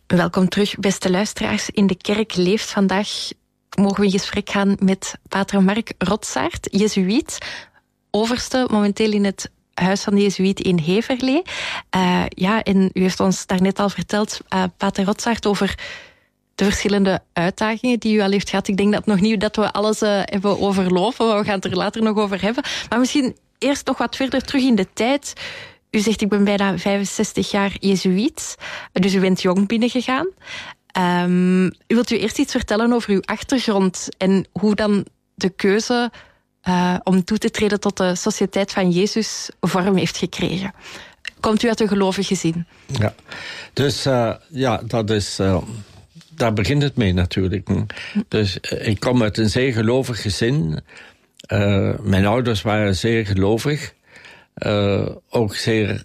Welkom terug, beste luisteraars. In de kerk leeft vandaag mogen we in gesprek gaan met pater Mark Rotsaert, jezuïet, overste, momenteel in het Huis van de Jezuïeten in Heverlee. En u heeft ons daarnet al verteld, pater Rotsaert, over de verschillende uitdagingen die u al heeft gehad. Ik denk dat nog niet dat we alles hebben overlopen, maar we gaan het er later nog over hebben. Maar misschien eerst nog wat verder terug in de tijd. U zegt, ik ben bijna 65 jaar jezuïet, dus u bent jong binnengegaan. Wilt u eerst iets vertellen over uw achtergrond en hoe dan de keuze om toe te treden tot de Sociëteit van Jezus vorm heeft gekregen? Komt u uit een gelovig gezin? Ja, dus dat is... daar begint het mee natuurlijk. Dus ik kom uit een zeer gelovig gezin. Mijn ouders waren zeer gelovig. Ook zeer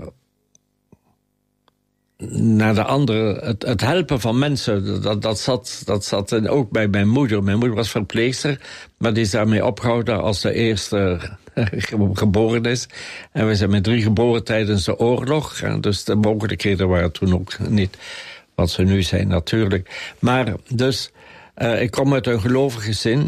naar de andere, het helpen van mensen, dat zat ook bij mijn moeder. Mijn moeder was verpleegster, maar die is daarmee opgehouden als de eerste geboren is. En we zijn met 3 geboren tijdens de oorlog. En dus de mogelijkheden waren toen ook niet wat ze nu zijn natuurlijk. Maar dus, ik kom uit een gelovig gezin.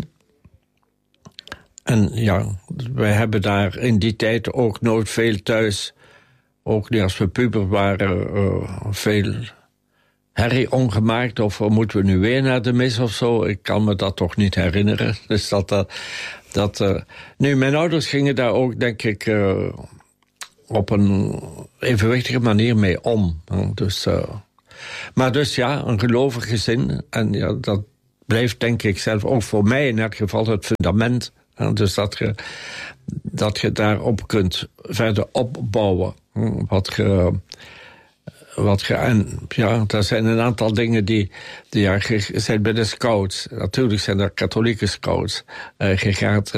En ja, wij hebben daar in die tijd ook nooit veel thuis, ook niet als we puber waren, veel herrie ongemaakt. Of moeten we nu weer naar de mis of zo? Ik kan me dat toch niet herinneren. Dus nu, mijn ouders gingen daar ook, denk ik, op een evenwichtige manier mee om. Maar dus ja, een gelovig gezin. En ja, dat blijft, denk ik zelf, ook voor mij in elk geval het fundament. Dus dat je daarop kunt verder opbouwen. En ja, er zijn een aantal dingen die zijn bij de scouts. Natuurlijk zijn er katholieke scouts. Je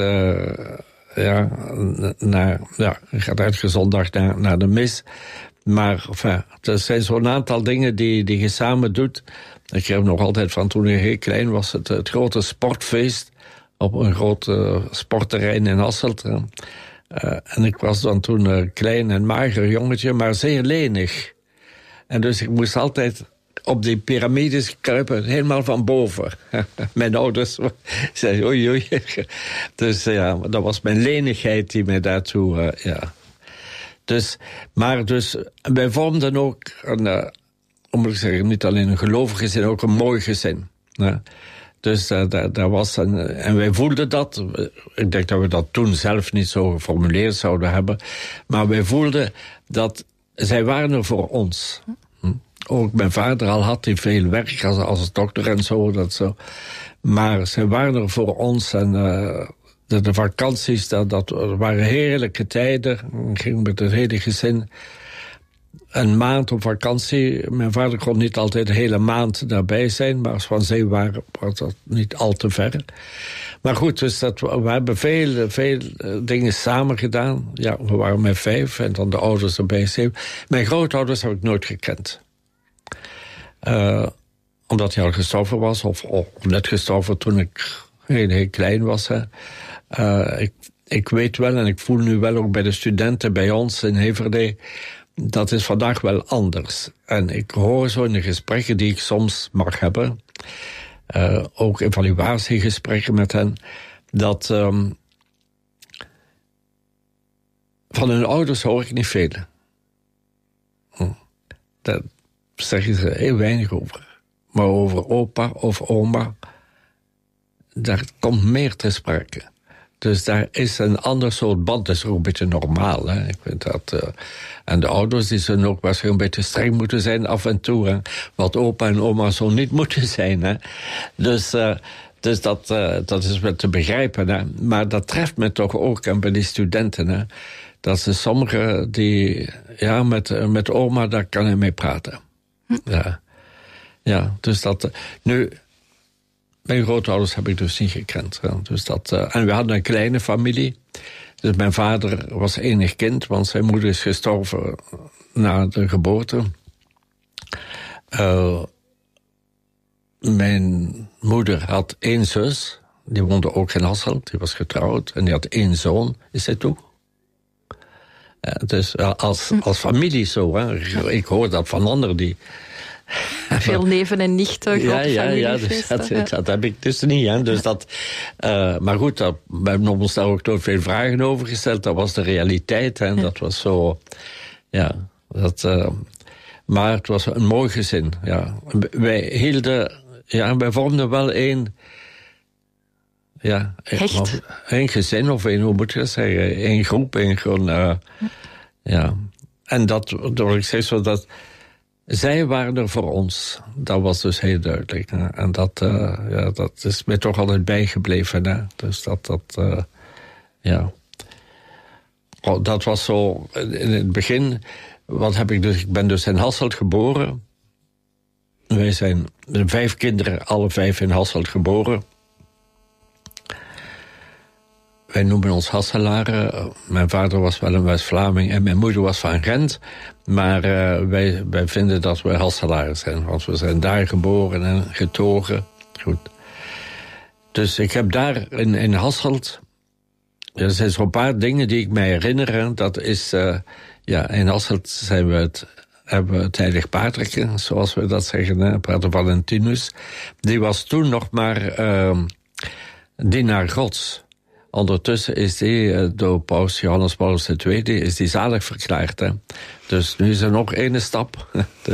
gaat elke zondag naar de mis. Maar er zijn zo'n aantal dingen die je samen doet. Ik heb nog altijd van toen ik heel klein was, het grote sportfeest op een groot sportterrein in Hasselt. En ik was dan toen een klein en mager jongetje, maar zeer lenig. En dus ik moest altijd op die piramides kruipen, helemaal van boven. Mijn ouders zeiden oei. Dus ja, dat was mijn lenigheid die mij daartoe... Dus wij vormden ook, om te zeggen, niet alleen een gelovig gezin, ook een mooi gezin. Dus daar was en wij voelden dat. Ik denk dat we dat toen zelf niet zo geformuleerd zouden hebben. Maar wij voelden dat zij waren er voor ons. Ook mijn vader, al had hij veel werk als dokter en zo. Maar zij waren er voor ons. En de vakanties, dat waren heerlijke tijden. Ik ging met het hele gezin een maand op vakantie. Mijn vader kon niet altijd de hele maand daarbij zijn, maar als we aan zee waren, was dat niet al te ver. Maar goed, dus we hebben veel dingen samen gedaan. Ja, we waren met 5 en dan de ouders erbij 7. Mijn grootouders heb ik nooit gekend. Omdat hij al gestorven was, of net gestorven toen ik heel klein was. Ik weet wel en ik voel nu wel ook bij de studenten bij ons in Heverlee, dat is vandaag wel anders. En ik hoor zo in de gesprekken die ik soms mag hebben, ook evaluatiegesprekken met hen, dat van hun ouders hoor ik niet veel. Daar zeggen ze heel weinig over. Maar over opa of oma, daar komt meer te sprake. Dus daar is een ander soort band. Dat is ook een beetje normaal. Hè? Ik vind dat, en de ouders die zullen ook waarschijnlijk een beetje streng moeten zijn af en toe. Hè? Wat opa en oma zo niet moeten zijn. Hè? Dus dat is wel te begrijpen. Hè? Maar dat treft me toch ook en bij die studenten. Hè? Dat ze sommigen die... Ja, met oma, daar kan hij mee praten. Ja, dus dat... Nu... Mijn grootouders heb ik dus niet gekend. Dus en we hadden een kleine familie. Dus mijn vader was enig kind, want zijn moeder is gestorven na de geboorte. Mijn moeder had 1 zus, die woonde ook in Hasselt, die was getrouwd. En die had 1 zoon, is hij toe? Dus als familie zo, hè. Ik hoor dat van anderen die Veel neven en nichten, grote familiefeesten. Dus dat heb ik dus niet. Hè. Dus dat, maar goed, we hebben ons daar ook nooit veel vragen over gesteld. Dat was de realiteit. En dat was zo... Ja, maar het was een mooi gezin. Ja. Wij vormden wel één... Ja, één gezin of hoe moet je dat zeggen? Één groep, ja. En dat, door ik zeg zo, dat zij waren er voor ons. Dat was dus heel duidelijk. Hè. En dat is mij toch altijd bijgebleven. Hè. Dus ja. Oh, dat was zo, in het begin, ik ben dus in Hasselt geboren. Wij zijn 5 kinderen, alle 5 in Hasselt geboren. Wij noemen ons Hasselaren. Mijn vader was wel een West-Vlaming en mijn moeder was van Gent. Maar wij vinden dat we Hasselaren zijn. Want we zijn daar geboren en getogen. Goed. Dus ik heb daar in Hasselt... Er zijn zo'n paar dingen die ik mij herinner. Dat is... in Hasselt hebben we het heilig Paterke, zoals we dat zeggen. Hè, Pater Valentinus. Die was toen nog maar dienaar Gods. Ondertussen is die door paus Johannes Paulus II is die zalig verklaard. Hè. Dus nu is er nog één stap.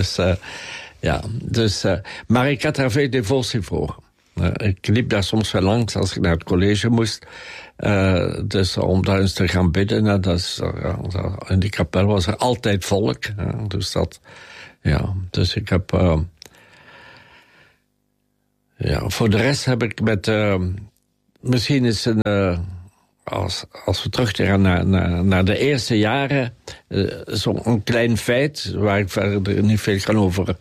Maar ik had daar veel devotie voor. Ik liep daar soms wel langs als ik naar het college moest. Dus om daar eens te gaan bidden. In die kapel was er altijd volk. Dus dat... Ja, dus ik heb... voor de rest heb ik met... Misschien is als we teruggaan naar de eerste jaren, zo'n klein feit, waar ik verder niet veel kan over,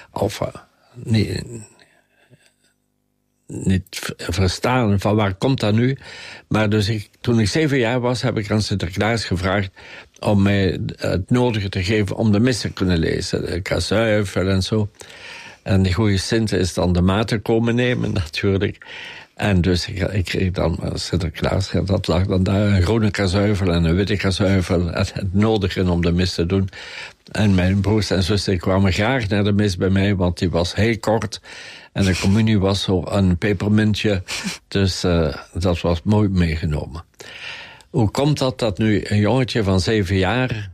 niet verstaan van waar komt dat nu. Maar dus toen ik 7 jaar was, heb ik aan Sinterklaas gevraagd om mij het nodige te geven om de mis te kunnen lezen. De kasuifel en zo. En de goede Sint is dan de maten komen nemen, natuurlijk. En dus ik kreeg dan Sinterklaas, dat lag dan daar, een groene kazuivel en een witte kazuivel, het nodige om de mis te doen. En mijn broers en zussen kwamen graag naar de mis bij mij, want die was heel kort. En de communie was zo een pepermuntje, dus dat was mooi meegenomen. Hoe komt dat nu een jongetje van 7 jaar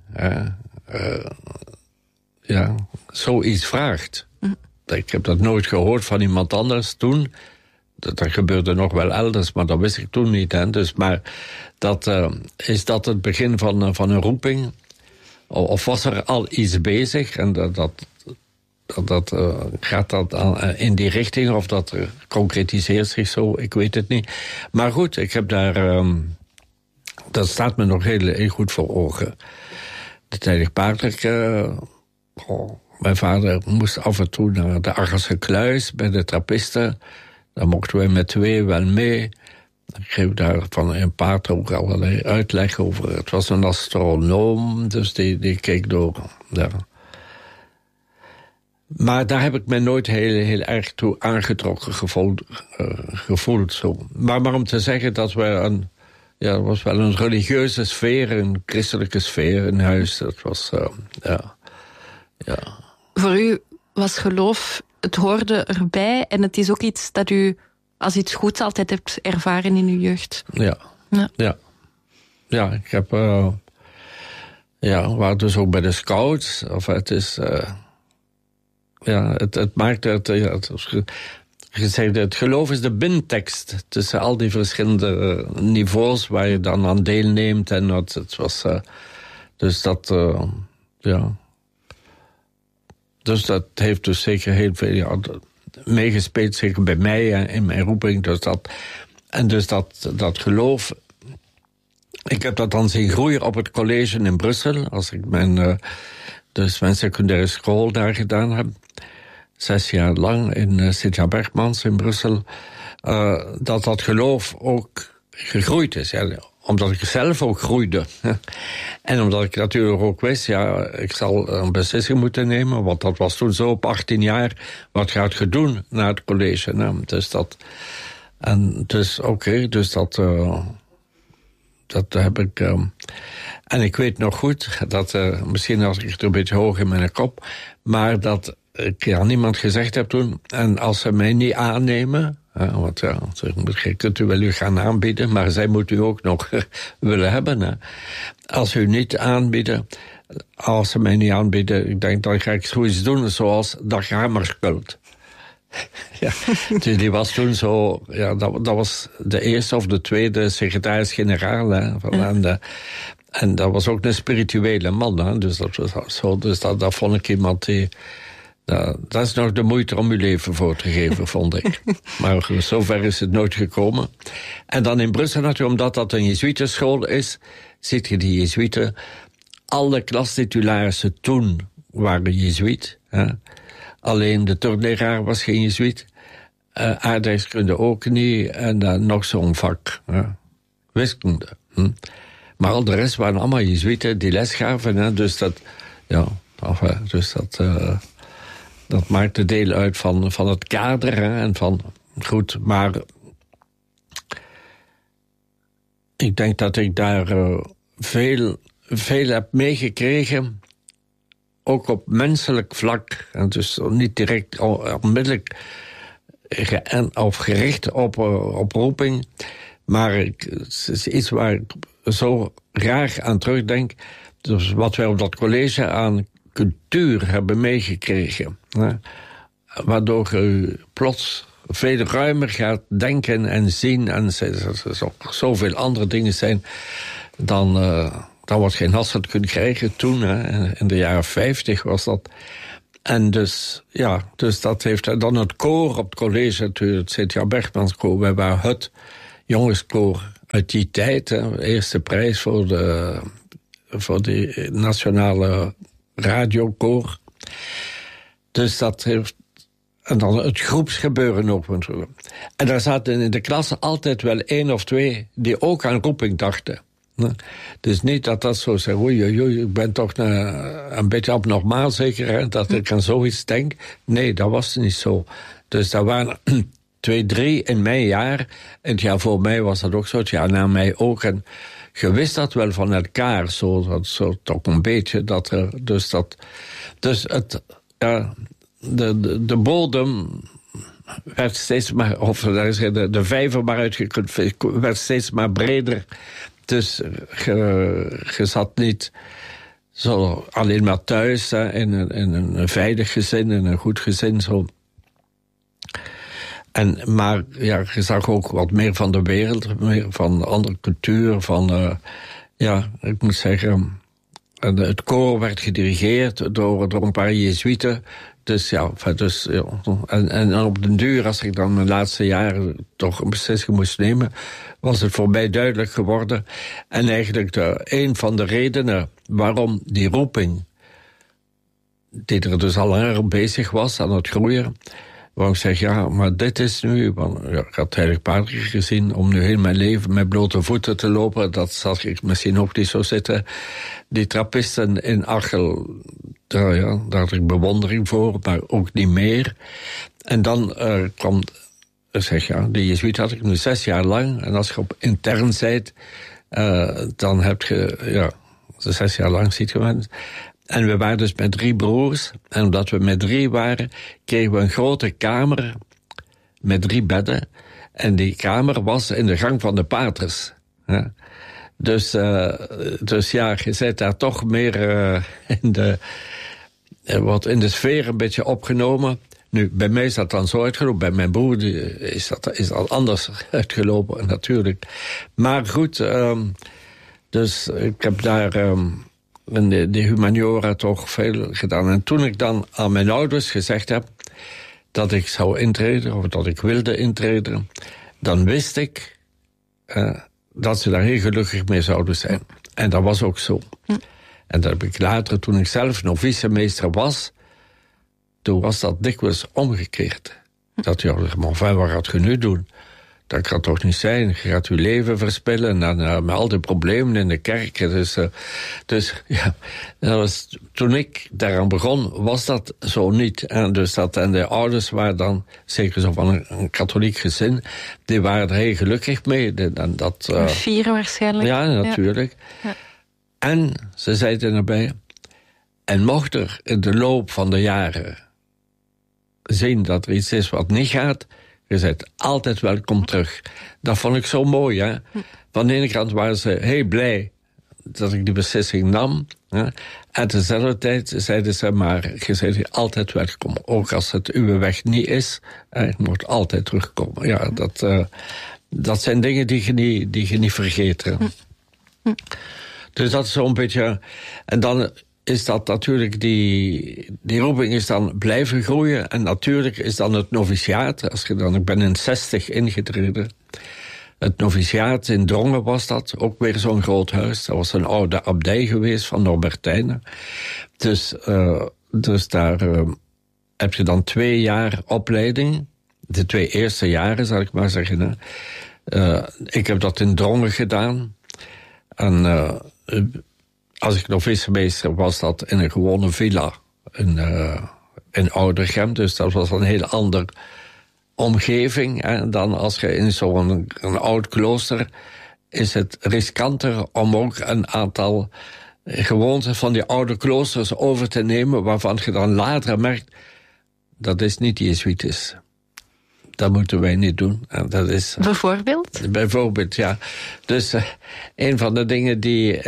zoiets vraagt? Ik heb dat nooit gehoord van iemand anders toen. Dat gebeurde nog wel elders, maar dat wist ik toen niet. Hè. Dus, maar is dat het begin van een roeping? Of was er al iets bezig? En gaat dat in die richting? Of dat concretiseert zich zo? Ik weet het niet. Maar goed, ik heb daar... dat staat me nog heel goed voor ogen. De heilig Paterke... mijn vader moest af en toe naar de Argelse Kluis bij de trappisten... Daar mochten wij met 2 wel mee. Ik geef daar van een pater ook allerlei uitleg over. Het was een astronoom, dus die keek door. Ja. Maar daar heb ik me nooit heel erg toe aangetrokken gevoeld zo. Maar om te zeggen dat we er was wel een religieuze sfeer, een christelijke sfeer in huis. Dat was, Voor u was geloof... Het hoorde erbij en het is ook iets dat u als iets goeds altijd hebt ervaren in uw jeugd. Ja, ik heb... we waren dus ook bij de scouts. Of het is... het maakt het... Het geloof is de bindtekst tussen al die verschillende niveaus waar je dan aan deelneemt. En het was... dus dat... Dus dat heeft dus zeker heel veel meegespeeld, zeker bij mij in mijn roeping. Dus dat geloof... Ik heb dat dan zien groeien op het college in Brussel. Als ik mijn secundaire school daar gedaan heb. 6 jaar lang in Sint-Jan Bergmans in Brussel. Dat geloof ook gegroeid is. Ja, omdat ik zelf ook groeide. En omdat ik natuurlijk ook wist, ik zal een beslissing moeten nemen. Want dat was toen zo op 18 jaar. Wat gaat je doen na het college? Nou, dus dat... En dus oké, dus dat... dat heb ik... en ik weet nog goed, dat misschien had ik het een beetje hoog in mijn kop, maar dat ik aan niemand gezegd heb toen, en als ze mij niet aannemen, want ja, je kunt u wel u gaan aanbieden, maar zij moet u ook nog willen hebben. Hè. Als u niet aanbieden, als ze mij niet aanbieden, ik denk, dan ga ik zoiets doen zoals Dag Hammarskjöld. Ja, dus die was toen zo... Ja, dat was de eerste of de tweede secretaris-generaal. En dat was ook een spirituele man. Hè, dus dat was zo. Dus dat vond ik iemand die... Dat is nog de moeite om uw leven voor te geven, vond ik. Maar zover is het nooit gekomen. En dan in Brussel natuurlijk, omdat dat een jezuïtenschool is, ziet je die jezuïeten. Alle klastitularissen toen waren jezuïet. Alleen de turnleraar was geen jezuïet. Aardrijkskunde ook niet. En dan nog zo'n vak. Wiskunde. Maar al de rest waren allemaal jezuïeten die les gaven. Hè. Dus dat... Ja, dus dat maakte deel uit van het kader. Hè, en van... Goed, maar... Ik denk dat ik daar veel heb meegekregen... Ook op menselijk vlak, en dus niet direct onmiddellijk of gericht op roeping, maar het is iets waar ik zo graag aan terugdenk. Dus wat wij op dat college aan cultuur hebben meegekregen. Hè, waardoor je plots veel ruimer gaat denken en zien, en er ook zoveel andere dingen zijn dan wat je in Hasselt kunt krijgen toen, hè, in de jaren 50 was dat. En dus, ja, dus dat heeft dan het koor op het college, het Sint-Jan Bergmans koor, wij waren het jongenskoor uit die tijd, hè, de eerste prijs voor de nationale radiokoor. Dus dat heeft... En dan het groepsgebeuren ook. En daar zaten in de klas altijd wel 1 of 2 die ook aan roeping dachten. Dus niet dat zo zegt, oei, ik ben toch een beetje abnormaal zeker, hè, dat ik aan zoiets denk. Nee, dat was niet zo. Dus daar waren 2, 3 in mijn jaar. En het jaar voor mij was dat ook zo, het jaar na mij ook. En je wist dat wel van elkaar, zo toch een beetje. De bodem werd steeds maar, of de vijver maar uitgekund, werd steeds maar breder. Dus je zat niet zo alleen maar thuis, hè, in een veilig gezin, in een goed gezin. Zo. Maar ja, je zag ook wat meer van de wereld, meer van andere cultuur. Ik moet zeggen, het koor werd gedirigeerd door een paar jezuïeten. Dus ja, en op den duur, als ik dan mijn laatste jaren toch een beslissing moest nemen, was het voor mij duidelijk geworden. En eigenlijk een van de redenen waarom die roeping, die er dus al langer bezig was aan het groeien, waarom ik zeg, ja, maar dit is nu... Want, ik had het Heilig Padre gezien, om nu heel mijn leven met blote voeten te lopen, dat zag ik misschien ook niet zo zitten. Die trappisten in Achel, daar had ik bewondering voor, maar ook niet meer. En dan kwam... die jezuïet had ik nu 6 jaar lang. En als je op intern bent, dan heb je... 6 jaar lang ziet je mensen. En we waren dus met 3 broers. En omdat we met 3 waren, kregen we een grote kamer met 3 bedden. En die kamer was in de gang van de paters. Ja. Dus ja, je zit daar toch meer wordt in de sfeer een beetje opgenomen. Nu, bij mij is dat dan zo uitgelopen. Bij mijn broer is dat anders uitgelopen, natuurlijk. Maar goed, dus ik heb daar in de humaniora toch veel gedaan. En toen ik dan aan mijn ouders gezegd heb dat ik zou intreden, of dat ik wilde intreden, dan wist ik dat ze daar heel gelukkig mee zouden zijn. En dat was ook zo. En dat heb ik later, toen ik zelf noviciëmeester was, toen was dat dikwijls omgekeerd. Dat je, maar wat gaat je nu doen? dat kan toch niet zijn. Je gaat je leven verspillen en met al die problemen in de kerk. Dus ja, toen ik daaraan begon, was dat zo niet. En de ouders waren dan, zeker zo van een katholiek gezin, die waren er heel gelukkig mee. Vieren waarschijnlijk. Ja, natuurlijk. Ja. En ze zeiden erbij, en mocht er in de loop van de jaren zien dat er iets is wat niet gaat, je bent altijd welkom terug. Dat vond ik zo mooi. Hè? Van de ene kant waren ze heel blij dat ik die beslissing nam. Hè? En tezelfde tijd zeiden ze, maar je bent hier altijd welkom. Ook als het uw weg niet is, je moet altijd terugkomen. Ja, dat zijn dingen die je niet vergeet. Dus dat is zo'n beetje. En dan is dat natuurlijk, die roeping is dan blijven groeien. En natuurlijk is dan het noviciaat. Ik ben in 60 ingetreden. Het noviciaat in Drongen was dat. Ook weer zo'n groot huis. Dat was een oude abdij geweest van Norbertijnen. Dus daar heb je dan 2 jaar opleiding. De 2 eerste jaren, zal ik maar zeggen. Ik heb dat in Drongen gedaan. En als ik novicemeester was dat in een gewone villa in Oudergem. Dus dat was een heel andere omgeving. En dan als je in zo'n oud klooster, is het riskanter om ook een aantal gewoonten van die oude kloosters over te nemen, waarvan je dan later merkt, dat is niet jezuïtisch. Dat moeten wij niet doen. En dat is, bijvoorbeeld? Bijvoorbeeld, ja. Dus een van de dingen die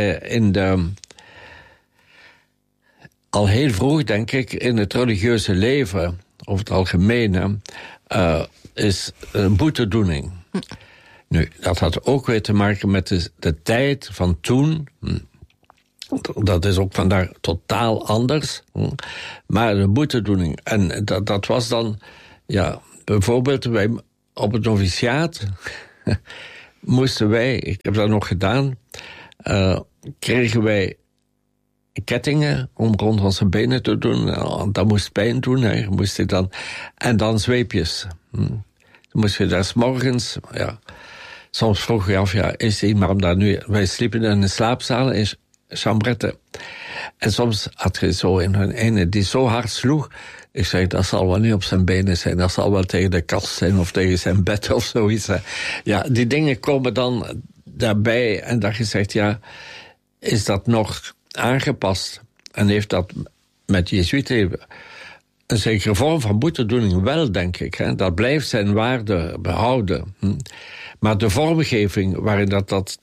al heel vroeg, denk ik, in het religieuze leven, over het algemeen, is boetedoening. Nu, dat had ook weer te maken met de tijd van toen. Dat is ook vandaag totaal anders. Maar de boetedoening. En dat was dan, ja, bijvoorbeeld wij op het noviciaat moesten wij, ik heb dat nog gedaan, kregen wij kettingen om rond onze benen te doen. Dat moest pijn doen. Hè. Moest je dan, en dan zweepjes. Dan moest je daar 's morgens, ja. Soms vroeg je af, ja, is iemand daar nu? Wij sliepen in een slaapzaal in chambrette. En soms had je zo een ene die zo hard sloeg. Ik zei, dat zal wel niet op zijn benen zijn. Dat zal wel tegen de kast zijn of tegen zijn bed of zoiets. Ja, die dingen komen dan daarbij. En dat je zegt, ja, is dat nog aangepast? En heeft dat met Jezuïeten een zekere vorm van boetedoening wel, denk ik. Hè? Dat blijft zijn waarde behouden. Maar de vormgeving waarin dat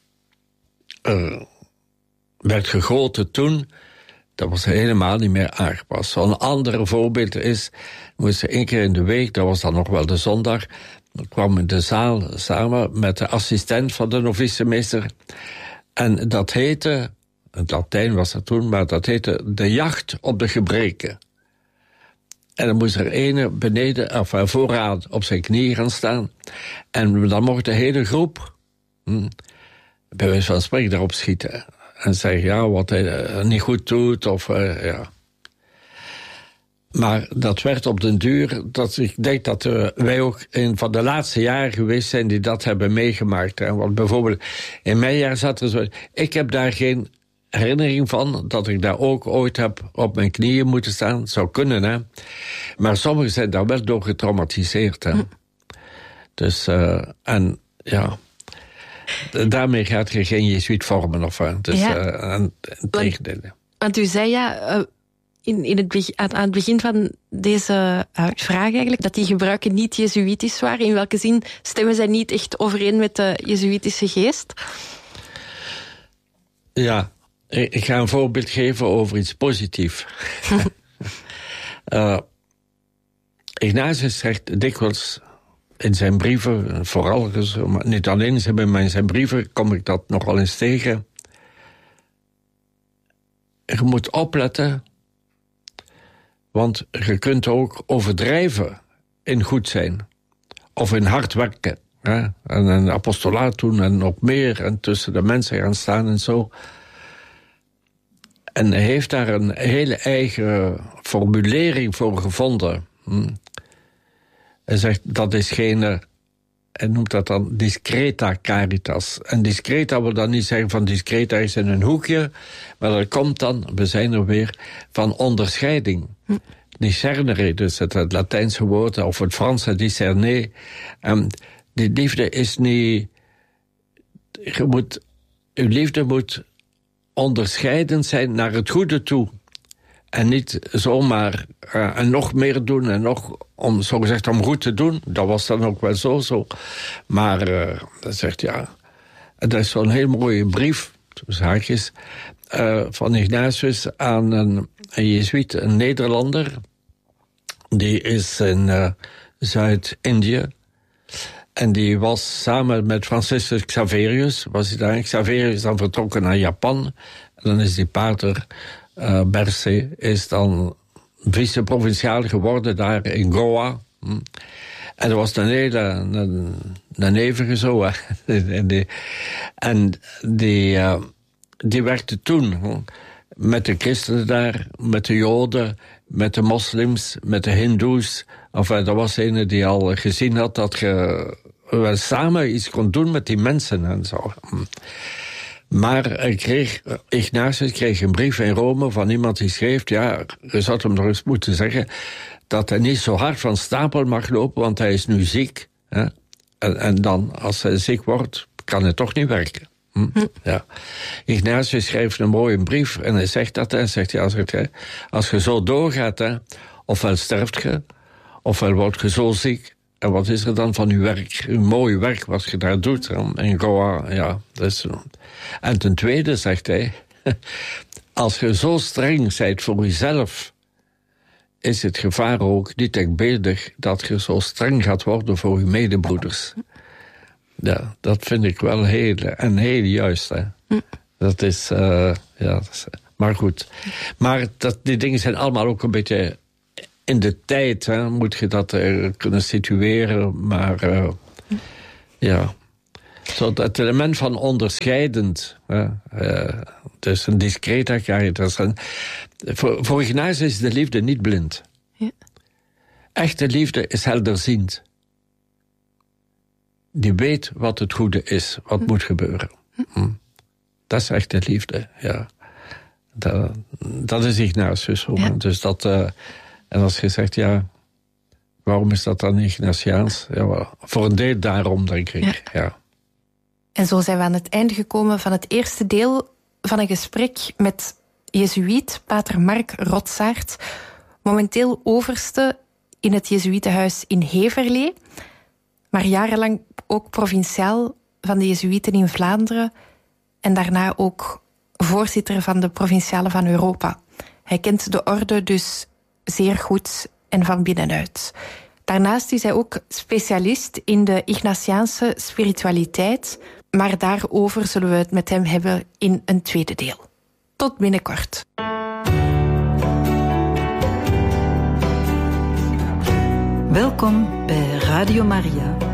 werd gegoten toen, dat was helemaal niet meer aangepast. Zo'n ander voorbeeld is, we moesten 1 keer in de week, dat was dan nog wel de zondag, we kwamen in de zaal samen met de assistent van de novicemeester. En dat heette, het Latijn was dat toen, maar dat heette de jacht op de gebreken. En dan moest er ene beneden, of vooraan op zijn knieën gaan staan. En dan mocht de hele groep, bij wijze van spreken, daarop schieten. En zeggen, ja, wat hij niet goed doet, of ja. Maar dat werd op den duur, dat ik denk dat wij ook een van de laatste jaren geweest zijn die dat hebben meegemaakt. Hè. Want bijvoorbeeld, in mijn jaar zat er zo, ik heb daar geen herinnering van dat ik daar ook ooit heb op mijn knieën moeten staan. Zou kunnen, hè. Maar sommigen zijn daar wel door getraumatiseerd, hè. Dus, en ja, daarmee gaat je geen jezuïet vormen. Of, dus, ja. Want u zei ja, aan het begin van deze vraag eigenlijk, dat die gebruiken niet jezuïtisch waren. In welke zin stemmen zij niet echt overeen met de jezuïtische geest? Ja, ik ga een voorbeeld geven over iets positiefs. Ignatius zegt dikwijls in zijn brieven, vooral, maar niet alleen, maar in zijn brieven kom ik dat nogal eens tegen. Je moet opletten, want je kunt ook overdrijven in goed zijn. Of in hard werken. Hè? En een apostolaat doen en nog meer. En tussen de mensen gaan staan en zo. En hij heeft daar een hele eigen formulering voor gevonden. Hij zegt, dat is geen Hij noemt dat dan discreta caritas. En discreta wil dan niet zeggen van discreta is in een hoekje, maar dat komt dan, we zijn er weer, van onderscheiding. Discernere, dus het Latijnse woord, of het Franse discerner. Die liefde is niet... Uw liefde moet onderscheidend zijn naar het goede toe. En niet zomaar en nog meer doen en nog, om zogezegd om goed te doen. Dat was dan ook wel zo. Maar dat zegt dat is zo'n heel mooie brief, zaakjes, van Ignatius aan een Jezuïet, een Nederlander. Die is in Zuid-Indië. En die was samen met Franciscus Xaverius, Xaverius is dan vertrokken naar Japan. En dan is die pater Bercé is dan vice-provinciaal geworden daar in Goa. En dat was een hele een nevige zo. En die werkte toen met de christenen daar, met de joden, met de moslims, met de hindoes. Enfin, dat was een die al gezien had dat je wel samen iets kon doen met die mensen en zo. Maar Ignatius kreeg een brief in Rome van iemand die schreef, je zou hem nog eens moeten zeggen dat hij niet zo hard van stapel mag lopen, want hij is nu ziek. Hè? En dan, als hij ziek wordt, kan hij toch niet werken. Ja. Ignatius schreef een mooie brief en hij zegt dat. Hij zegt, als je zo doorgaat, ofwel sterft je, ofwel wordt je zo ziek. En wat is er dan van uw werk? Uw mooie werk, wat je daar doet. In Goa, dus. En ten tweede zegt hij, als je zo streng bent voor jezelf, is het gevaar ook niet denkbeeldig dat je zo streng gaat worden voor je medebroeders. Ja, dat vind ik wel heel juist. Hè. Dat is, maar goed. Maar die dingen zijn allemaal ook een beetje in de tijd, hè, moet je dat kunnen situeren. Maar zo het element van onderscheidend. Dus een discreta caritas. Voor Ignatius is de liefde niet blind. Ja. Echte liefde is helderziend. Die weet wat het goede is, wat moet gebeuren. Dat is echte liefde, ja. Dat is Ignatius. Ja. Dus dat... en als je zegt, waarom is dat dan Ignatiaans? Ja, voor een deel daarom, denk ik. Ja. En zo zijn we aan het einde gekomen van het eerste deel van een gesprek met Jezuïet pater Mark Rotsaert, momenteel overste in het Jezuïetenhuis in Heverlee, maar jarenlang ook provinciaal van de Jezuïeten in Vlaanderen en daarna ook voorzitter van de Provinciale van Europa. Hij kent de orde dus zeer goed en van binnenuit. Daarnaast is hij ook specialist in de Ignatiaanse spiritualiteit, maar daarover zullen we het met hem hebben in een tweede deel. Tot binnenkort. Welkom bij Radio Maria.